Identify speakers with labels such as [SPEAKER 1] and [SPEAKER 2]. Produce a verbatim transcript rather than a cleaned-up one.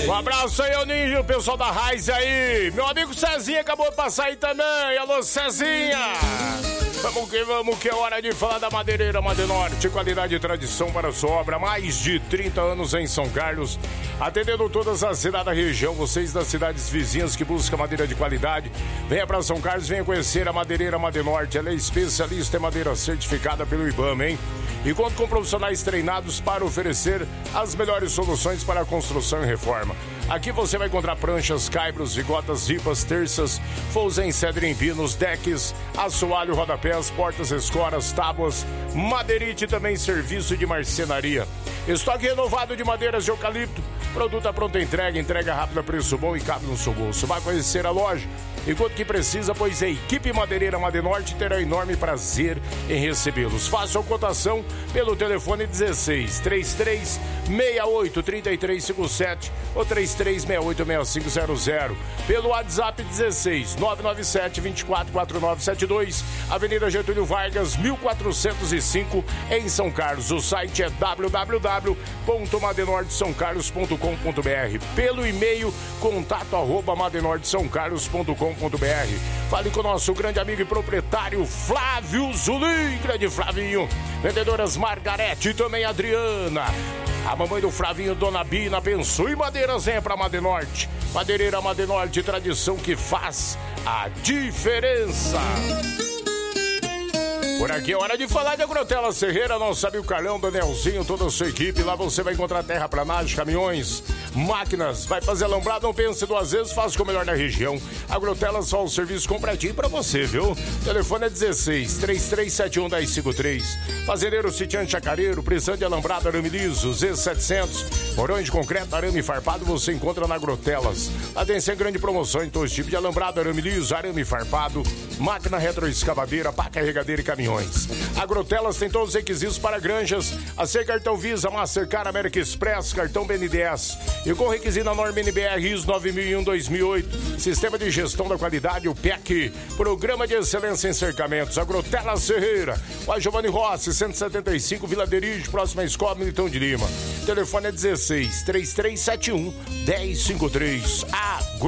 [SPEAKER 1] Um abraço aí ao Ninja, o pessoal da Raiz aí. Meu amigo Cezinha acabou de passar aí também. Alô, Cezinha. Vamos que vamos, que é hora de falar da Madeireira Madenorte. Qualidade e tradição para a sua obra. Mais de trinta anos em São Carlos. Atendendo todas as cidades da região. Vocês das cidades vizinhas que buscam madeira de qualidade. Venha para São Carlos, venha conhecer a Madeireira Madenorte. Ela é especialista em madeira certificada pelo IBAMA, hein? E conta com profissionais treinados para oferecer as melhores soluções para a construção e reforma. Aqui você vai encontrar pranchas, caibros, vigotas, ripas, terças, forros em cedro em pinos, decks, assoalho, rodapés, portas, escoras, tábuas, madeirite e também serviço de marcenaria. Estoque renovado de madeiras de eucalipto, produto à pronta entrega, entrega rápida, preço bom e cabe no seu bolso. Vai conhecer a loja enquanto que precisa, pois a equipe Madeireira Madenorte terá enorme prazer em recebê-los. Faça a cotação pelo telefone dezesseis, trinta e três, sessenta e oito, trinta e três cinquenta e sete ou trinta e três, sessenta e oito, sessenta e cinco zero zero. Pelo WhatsApp dezesseis, nove nove sete, vinte e quatro, quarenta e nove setenta e dois, Avenida Getúlio Vargas, mil quatrocentos e cinco, em São Carlos. O site é w w w ponto madenorte são carlos ponto com ponto b r. Pelo e-mail, contato arroba madenorte são carlos ponto com ponto b r. Fale com o nosso grande amigo e proprietário Flávio Zulim, grande Flavinho. Vendedoras Margarete e também Adriana. A mamãe do Flavinho, Dona Bina, abençoe madeiras, venha pra Madenorte. Madeireira Madenorte, tradição que faz a diferença. Por aqui é hora de falar de Agrotela Serreira, nosso amigo Carlão, Danielzinho, toda a sua equipe. Lá você vai encontrar terraplanagem, caminhões, máquinas. Vai fazer alambrado, não pense duas vezes, faça com o melhor da região. Agrotela, só o serviço completinho pra você, viu? O telefone é dezesseis, trinta e três setenta e um, dez cinquenta e três. Fazendeiro Sitiante Chacareiro, precisando de alambrado, arame liso, Z setecentos. Morões de concreto, arame farpado, você encontra na Agrotelas. Atenção, grande promoção em todos os tipos de alambrado, arame liso, arame farpado, máquina retroescavadeira, pá carregadeira e caminhões. Agrotelas tem todos os requisitos para granjas. A ser cartão Visa, Mastercard, América Express, cartão B N D E S. E com requisito na norma N B R I S nove mil e um dois mil e oito. Sistema de Gestão da Qualidade, o P E C. Programa de Excelência em Cercamentos. Agrotela Serreira. O Giovanni Rossi, cento e setenta e cinco, Vila Derige, próxima escola Militão de Lima. O telefone é dezesseis, trinta e três setenta e um, dez cinquenta e três. Agro